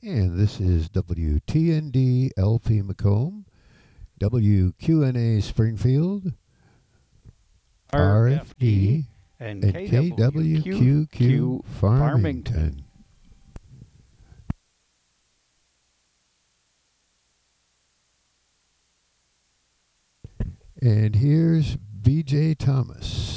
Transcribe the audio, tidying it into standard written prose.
And this is WTND LP Macomb, WQNA Springfield, RFD, and and KWQQ KWQQ Farmington. And here's BJ Thomas.